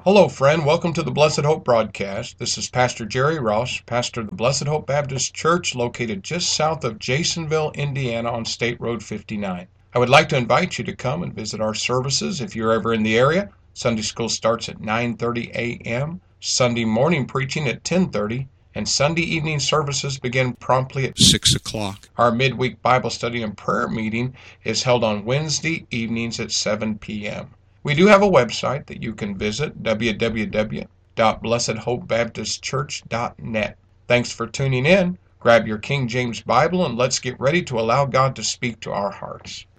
Hello, friend. Welcome to the Blessed Hope broadcast. This is Pastor Jerry Ross, pastor of the Blessed Hope Baptist Church, located just south of Jasonville, Indiana, on State Road 59. I would like to invite you to come and visit our services if you're ever in the area. Sunday school starts at 9:30 a.m., Sunday morning preaching at 10:30, and Sunday evening services begin promptly at 6 o'clock. Our midweek Bible study and prayer meeting is held on Wednesday evenings at 7 p.m. We do have a website that you can visit, www.blessedhopebaptistchurch.net. Thanks for tuning in. Grab your King James Bible and let's get ready to allow God to speak to our hearts.